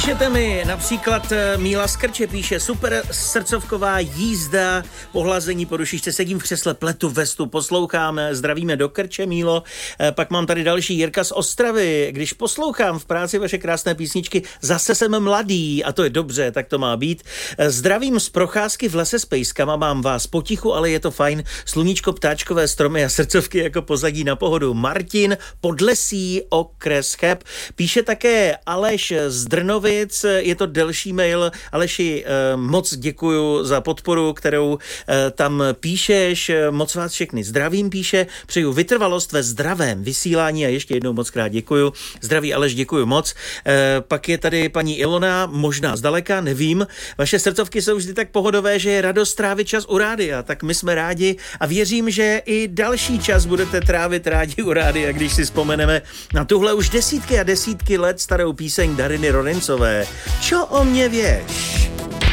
Píšete mi, například Míla Skrče píše, super srdcovková jízda, pohlazení po dušičce, sedím v křesle, pletu vestu, poslouchám, zdravíme do Krče, Mílo. Pak mám tady další Jirka z Ostravy, když poslouchám v práci vaše krásné písničky, zase jsem mladý a to je dobře, tak to má být. Zdravím z procházky v lese s pejskama, mám vás potichu, ale je to fajn, sluníčko, ptáčkové stromy a srdcovky jako pozadí na pohodu. Martin, Podlesí, okres Cheb. Píše také Aleš z Drnovic, je to delší mail. Aleši, moc děkuju za podporu, kterou tam píšeš, moc vás všechny zdravím, píše, přeju vytrvalost ve zdravém vysílání a ještě jednou moc krát děkuju. Zdraví Aleš, děkuju moc. Pak je tady paní Ilona, možná zdaleka, nevím. Vaše srdcovky jsou vždy tak pohodové, že je radost trávit čas u rádia, tak my jsme rádi a věřím, že i další čas budete trávit rádi u rádia, když si vzpomeneme na tuhle už desítky a desítky let starou píseň Dariny Rorencové. Čo o mě věš?